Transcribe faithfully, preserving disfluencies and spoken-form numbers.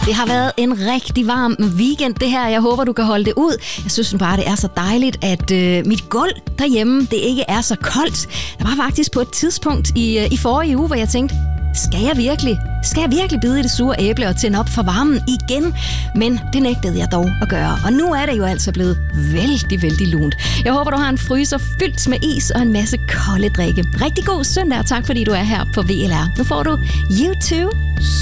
Det har været en rigtig varm weekend, det her. Jeg håber, du kan holde det ud. Jeg synes bare, det er så dejligt, at øh, mit gulv derhjemme, det ikke er så koldt. Der var faktisk på et tidspunkt i, øh, i forrige uge, hvor jeg tænkte, skal jeg virkelig? Skal jeg virkelig bide i det sure æble og tænde op for varmen igen? Men det nægtede jeg dog at gøre. Og nu er det jo altså blevet vældig, vældig lunt. Jeg håber, du har en fryser fyldt med is og en masse kolde drikke. Rigtig god søndag, og tak fordi du er her på V L R. Nu får du YouTube.